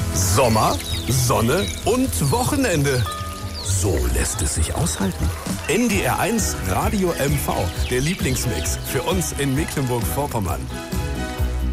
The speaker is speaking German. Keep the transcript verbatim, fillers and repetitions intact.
Sommer, Sonne und Wochenende. So lässt es sich aushalten. N D R eins Radio M V, der Lieblingsmix für uns in Mecklenburg-Vorpommern.